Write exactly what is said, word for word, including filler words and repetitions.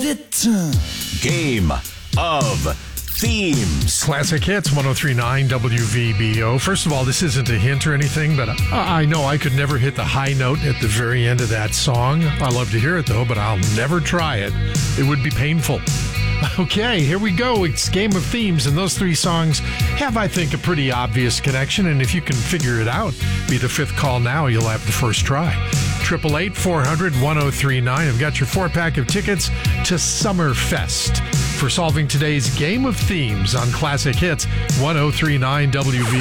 about it. Game of Themes. Classic Hits, one oh three point nine W V B O. First of all, this isn't a hint or anything, but I know I could never hit the high note at the very end of that song. I love to hear it, though, but I'll never try it. It would be painful. Okay, here we go. It's Game of Themes, and those three songs have, I think, a pretty obvious connection, and if you can figure it out, be the fifth call now, you'll have the first try. eight eight eight, four hundred, one oh three nine. I've got your four-pack of tickets to Summerfest for solving today's Game of Themes on Classic Hits, one oh three point nine W V B O.